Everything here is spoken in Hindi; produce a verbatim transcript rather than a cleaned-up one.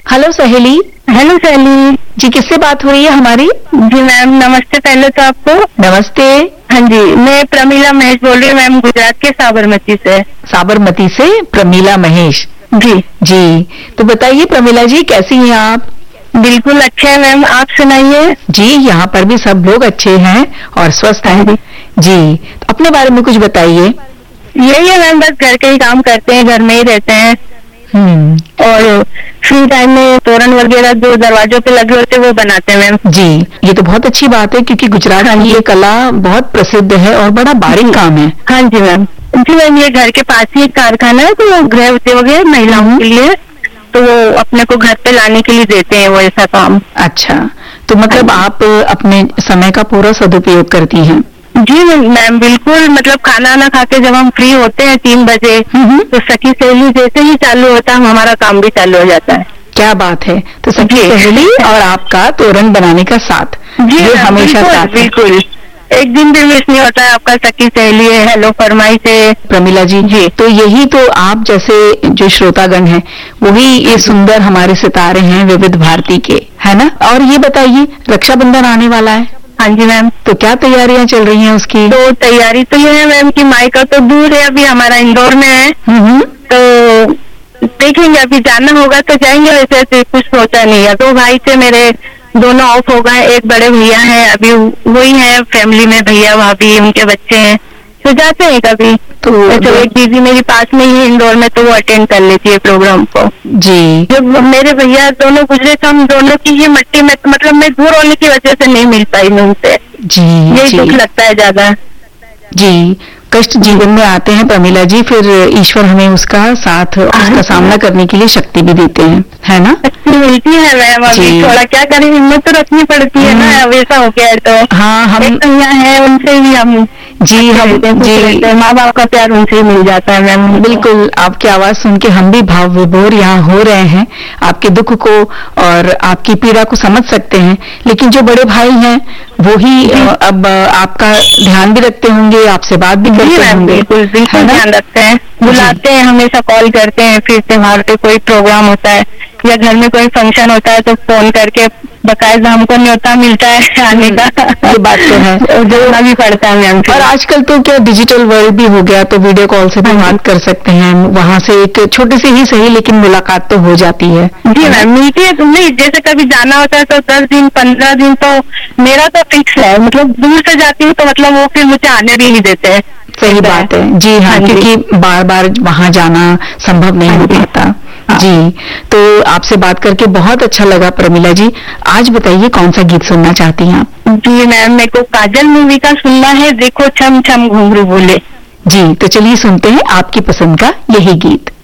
हेलो सहेली। हेलो सहेली जी, किससे बात हो रही है हमारी? जी मैम, नमस्ते पहले तो आपको। नमस्ते। हाँ जी, मैं प्रमीला महेश बोल रही हूँ मैम, गुजरात के साबरमती से। साबरमती से प्रमीला महेश जी जी। तो बताइए प्रमीला जी, कैसी हैं आप? बिल्कुल अच्छे हैं मैम, आप सुनाइए। जी, यहाँ पर भी सब लोग अच्छे हैं और स्वस्थ हैं जी। तो अपने बारे में कुछ बताइए। यही है मैम, बस घर के ही काम करते हैं, घर में ही रहते हैं। हम्म और फ्री टाइम में तोरण वगैरह जो दरवाजों पे लगे होते हैं वो बनाते हैं मैम। जी, ये तो बहुत अच्छी बात है क्योंकि गुजरात हाँ की ये कला बहुत प्रसिद्ध है और बड़ा बारीक काम है। हाँ जी मैम। जी मैम, ये घर के पास ही एक कारखाना है, तो गृह उद्योग है महिलाओं के लिए, तो वो अपने को घर पे लाने के लिए देते हैं वो ऐसा काम। अच्छा, तो मतलब आप अपने समय का पूरा सदुपयोग करती हैं? जी मैम बिल्कुल, मतलब खाना ना खा के जब हम फ्री होते हैं तीन बजे, तो सखी सहेली जैसे ही चालू होता है हमारा काम भी चालू हो जाता है। क्या बात है। तो सखी सहेली और आपका तोरण बनाने का साथ जी ये हमेशा साथ है। बिल्कुल, एक दिन भी मिस नहीं होता है। आपका सखी सहेली है, हेलो फरमाई से। प्रमीला जी जी, तो यही तो आप जैसे जो श्रोतागण हैं वही ये सुंदर हमारे सितारे हैं विविध भारती के, है ना? और ये बताइए, रक्षाबंधन आने वाला है। हाँ जी मैम। तो क्या तैयारियां चल रही हैं उसकी? तो तैयारी तो ये है मैम कि मायका तो दूर है, अभी हमारा इंदौर में है, तो देखेंगे अभी जाना होगा तो जाएंगे, वैसे तो कुछ सोचा नहीं है। दो भाई थे मेरे, दोनों ऑफ हो गए, एक बड़े भैया हैं, अभी वही है फैमिली में, भैया भाभी उनके बच्चे हैं, तो जाते हैं कभी। तो, तो एक दीदी मेरी पास में ही है इंदौर में, तो वो अटेंड कर लेती है प्रोग्राम को जी। जब मेरे भैया दोनों गुजरे तो हम दोनों की ही मट्टी में, मतलब मैं दूर होने की वजह से नहीं मिल पाई मैं उनसे जी। यही दुख लगता है ज्यादा जी। कष्ट जीवन में आते हैं प्रमीला जी, फिर ईश्वर हमें उसका साथ, उसका सामना करने के लिए शक्ति भी देते हैं, है ना? शक्ति मिलती है मैम, अभी थोड़ा क्या करें, हिम्मत तो रखनी पड़ती है ना, वैसा हो गया है तो। हाँ, हम यहाँ है, उनसे भी हम जी हम जी माँ बाप का प्यार उनसे ही मिल जाता है मैम। बिल्कुल, आपकी आवाज सुन के हम भी भाव विभोर यहाँ हो रहे हैं, आपके दुख को और आपकी पीड़ा को समझ सकते हैं। लेकिन जो बड़े भाई हैं वो ही अब आपका ध्यान भी रखते होंगे, आपसे बात भी करते होंगे। बिल्कुल बिल्कुल ध्यान रखते हैं, बुलाते हैं, हमेशा कॉल करते हैं, फिर त्योहार पे कोई प्रोग्राम होता है या घर में कोई फंक्शन होता है तो फोन करके बकायदा हमको न्योता मिलता है आने का। ये बात तो है, जोड़ना भी पड़ता है मैम। और आजकल तो क्या डिजिटल वर्ल्ड भी हो गया, तो वीडियो कॉल से भी बात कर सकते हैं, वहाँ से एक छोटी सी ही सही लेकिन मुलाकात तो हो जाती है। जी मैम, मिलती है तुमने, जैसे कभी जाना होता है तो दस दिन पंद्रह दिन तो मेरा तो फिक्स है, मतलब दूर से जाती हूँ तो मतलब वो फिर मुझे आने भी नहीं देते हैं। सही बात है जी हाँ, क्योंकि बार बार वहाँ जाना संभव नहीं हो पाता जी। तो आपसे बात करके बहुत अच्छा लगा प्रमीला जी। आज बताइए कौन सा गीत सुनना चाहती हैं आप? जी मैम, मेरे को काजल मूवी का सुनना है, देखो छम छम घुंघरू बोले। जी, तो चलिए सुनते हैं आपकी पसंद का यही गीत।